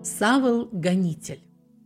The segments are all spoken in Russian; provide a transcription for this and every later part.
Савл – гонитель.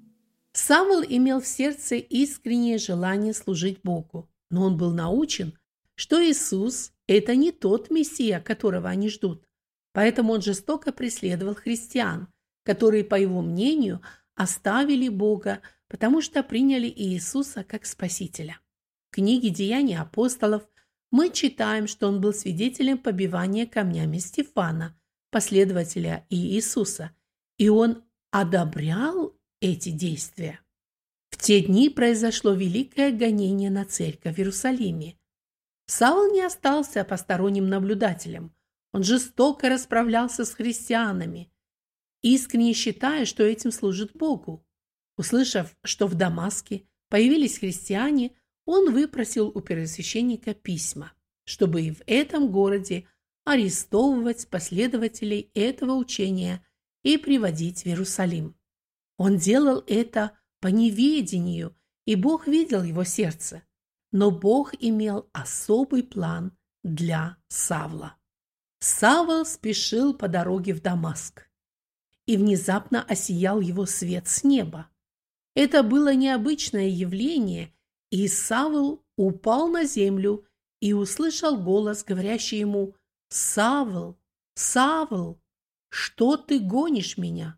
Савл имел в сердце искреннее желание служить Богу, но он был научен, что Иисус – это не тот Мессия, которого они ждут. Поэтому он жестоко преследовал христиан, которые, по его мнению, оставили Бога, потому что приняли Иисуса как Спасителя. В книге «Деяния апостолов» мы читаем, что он был свидетелем побивания камнями Стефана, последователя Иисуса, и он одобрял эти действия. В те дни произошло великое гонение на церковь в Иерусалиме. Савл не остался посторонним наблюдателем. Он жестоко расправлялся с христианами, искренне считая, что этим служит Богу. Услышав, что в Дамаске появились христиане, он выпросил у первосвященника письма, чтобы и в этом городе арестовывать последователей этого учения и приводить в Иерусалим. Он делал это по неведению, и Бог видел его сердце. Но Бог имел особый план для Савла. Савл спешил по дороге в Дамаск, и внезапно осиял его свет с неба. Это было необычное явление, и Савл упал на землю и услышал голос, говорящий ему: «Савл, Савл, что ты гонишь меня?»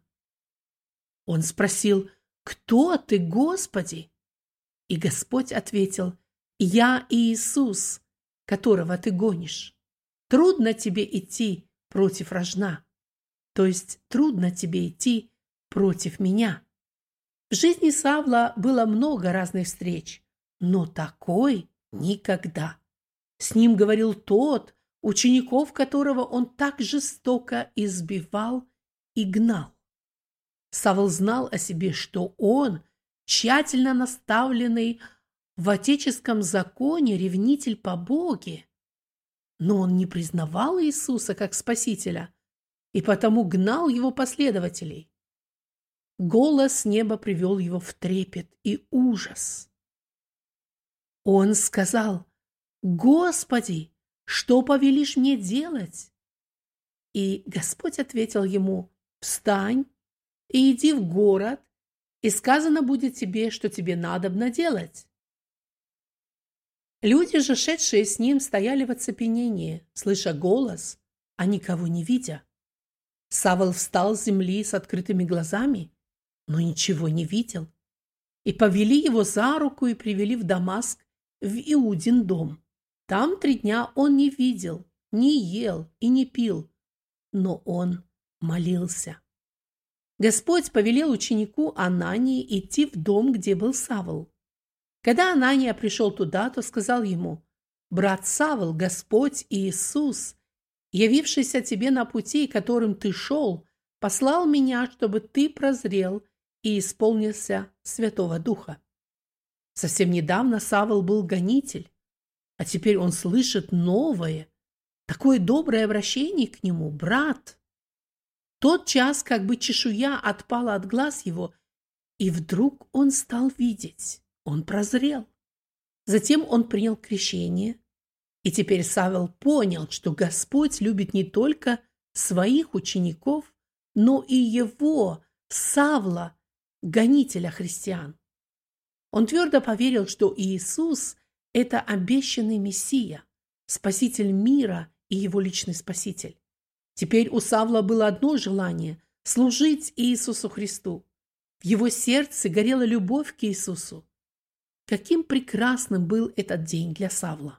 Он спросил: «Кто ты, Господи?» И Господь ответил: «Я Иисус, которого ты гонишь. Трудно тебе идти против рожна, то есть трудно тебе идти против меня». В жизни Савла было много разных встреч, но такой никогда. С ним говорил тот, учеников которого он так жестоко избивал и гнал. Савл знал о себе, что он, тщательно наставленный в отеческом законе ревнитель по Боге, но он не признавал Иисуса как Спасителя и потому гнал его последователей. Голос с неба привел его в трепет и ужас. Он сказал: «Господи, что повелишь мне делать?» И Господь ответил ему: «Встань и иди в город, и сказано будет тебе, что тебе надобно делать». Люди же, шедшие с ним, стояли в оцепенении, слыша голос, а никого не видя. Савл встал с земли с открытыми глазами, но ничего не видел. И повели его за руку и привели в Дамаск, в Иудин дом. Там 3 дня он не видел, не ел и не пил, но он молился. Господь повелел ученику Анании идти в дом, где был Савл. Когда Анания пришел туда, то сказал ему: «Брат Савл, Господь Иисус, явившийся тебе на пути, которым ты шел, послал меня, чтобы ты прозрел и исполнился Святого Духа». Совсем недавно Савл был гонитель, а теперь он слышит новое, такое доброе обращение к нему: «Брат». Тот час как бы чешуя отпала от глаз его, и вдруг он стал видеть, он прозрел. Затем он принял крещение, и теперь Савл понял, что Господь любит не только своих учеников, но и его, Савла, гонителя христиан. Он твердо поверил, что Иисус – это обещанный Мессия, Спаситель мира и его личный Спаситель. Теперь у Савла было одно желание – служить Иисусу Христу. В его сердце горела любовь к Иисусу. Каким прекрасным был этот день для Савла!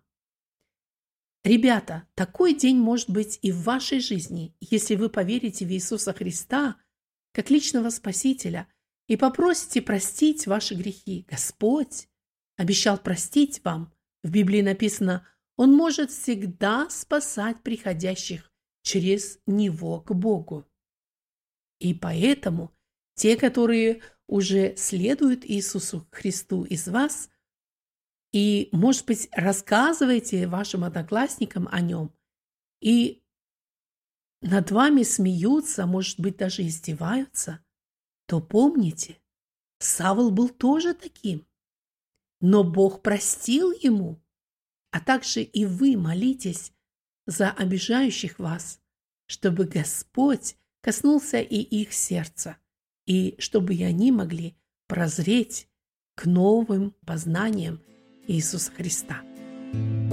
Ребята, такой день может быть и в вашей жизни, если вы поверите в Иисуса Христа как личного Спасителя и попросите простить ваши грехи. Господь обещал простить вам. В Библии написано: Он может всегда спасать приходящих через Него к Богу. И поэтому те, которые уже следуют Иисусу Христу из вас, и, может быть, рассказываете вашим одноклассникам о Нем, и над вами смеются, может быть, даже издеваются, то помните, Савл был тоже таким, но Бог простил ему, а также и вы молитесь за обижающих вас, чтобы Господь коснулся и их сердца, и чтобы и они могли прозреть к новым познаниям Иисуса Христа.